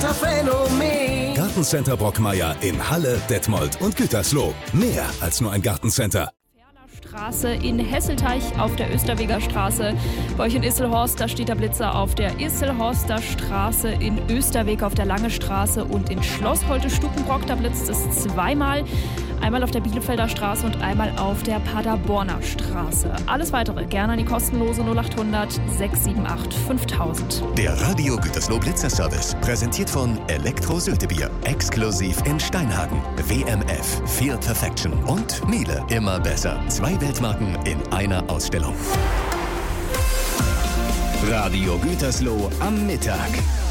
Wetterphänomen. Gartencenter Brockmeier in Halle, Detmold und Gütersloh. Mehr als nur ein Gartencenter. Straße in Hesselteich auf der Österweger Straße. Bei euch in Isselhorst, da steht der Blitzer auf der Isselhorster Straße, in Österweg auf der Lange Straße und in Schloss Holte-Stukenbrock, da blitzt es zweimal. Einmal auf der Bielefelder Straße und einmal auf der Paderborner Straße. Alles Weitere gerne an die kostenlose 0800 678 5000. Der Radio Gütersloh Blitzerservice, präsentiert von Elektro Syltebier, exklusiv in Steinhagen, WMF, Feel Perfection und Miele, immer besser. 2 Weltmarken in einer Ausstellung. Radio Gütersloh am Mittag.